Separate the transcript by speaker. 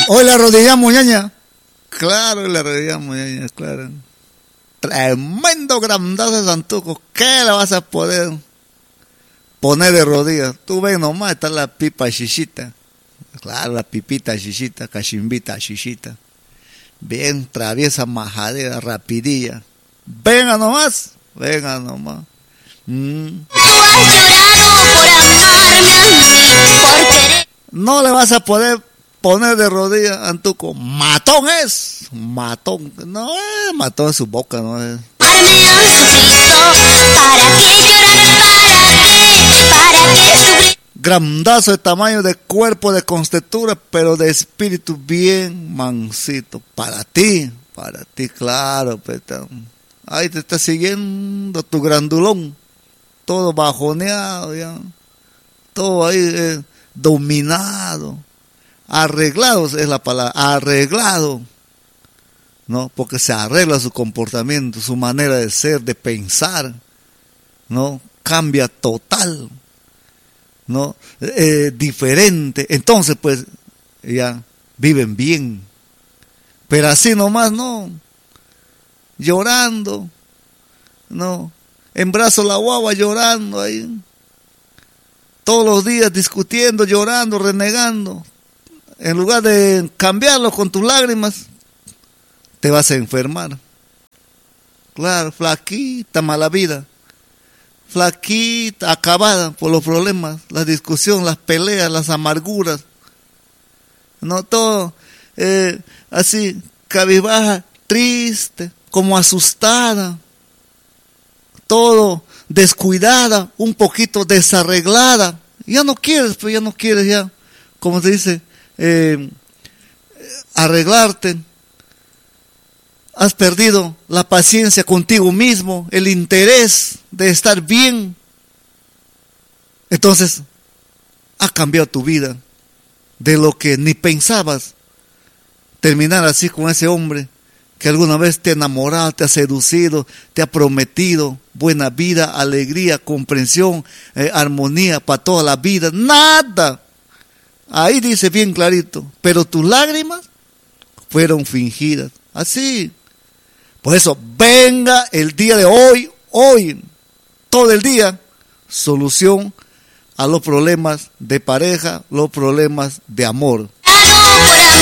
Speaker 1: Hoy la arrodillamos, ñaña. Claro, la arrodillamos, ñaña, claro. Tremendo grandazo de Santuco. ¿Qué le vas a poder poner de rodillas? Tú ven nomás, está la pipa chichita. Claro, la pipita chichita, cachimbita chichita. Bien traviesa, majadera, rapidilla. Venga nomás, venga nomás.
Speaker 2: Tú has llorado por amarme a mí, por querer.
Speaker 1: No le vas a poder poner de rodillas, Antuco. Matón es, matón. No es matón en su boca, no es.
Speaker 2: Arme a Jesucristo, ¿para qué llorar? ¿Para qué sufrir?
Speaker 1: Grandazo de tamaño, de cuerpo, de constitución, pero de espíritu bien mansito. Para ti, claro. Peta. Ahí te está siguiendo tu grandulón. Todo bajoneado ya. Todo ahí dominado. Arreglado es la palabra, arreglado. ¿No? Porque se arregla su comportamiento, su manera de ser, de pensar. ¿No? Cambia total. ¿No? Diferente. Entonces, pues, ya viven bien. Pero así nomás, no. Llorando. No. En brazos la guagua llorando ahí. Todos los días discutiendo, llorando, renegando. En lugar de cambiarlo con tus lágrimas, te vas a enfermar. Claro, flaquita, mala vida. Flaquita, acabada por los problemas, la discusión, las peleas, las amarguras. No todo así, cabizbaja, triste, como asustada. Todo descuidada, un poquito desarreglada. Ya no quieres, pues ya no quieres ya, como se dice, arreglarte. Has perdido la paciencia contigo mismo, el interés de estar bien. Entonces, ha cambiado tu vida de lo que ni pensabas. Terminar así con ese hombre que alguna vez te ha enamorado, te ha seducido, te ha prometido buena vida, alegría, comprensión, armonía para toda la vida. Nada. Ahí dice bien clarito, pero tus lágrimas fueron fingidas. Así. Por eso, venga el día de hoy, todo el día, solución a los problemas de pareja, los problemas de amor.